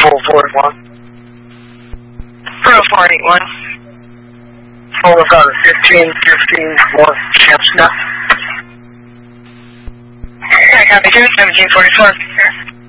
441. 481. Phone was on 1515 North Chestnut. I copy, 1744.